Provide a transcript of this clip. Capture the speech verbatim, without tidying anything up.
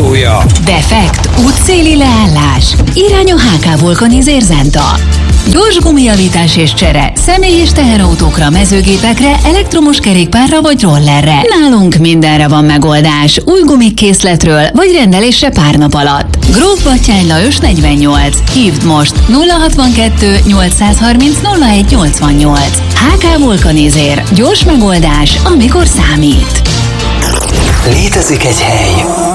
támogatója. Defekt, útszéli leállás, irány a há ká Vulkanizer Zenta. Gyors gumijavítás és csere, személy- és teherautókra, mezőgépekre, elektromos kerékpárra vagy rollerre. Nálunk mindenre van megoldás, új gumikkészletről vagy rendelésre pár nap alatt. Gróf Batthyány Lajos negyvennyolc. Hívd most nulla hatvankettő nyolcszázharminc nulla egy nyolcvannyolc. há ká Vulkanizer. Gyors megoldás, amikor számít. Létezik egy hely,